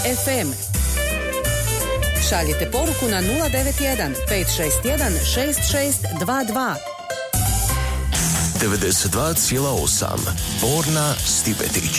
FM. Šaljite poruku na 091 561 6622. 92,8 Borna Stipetić.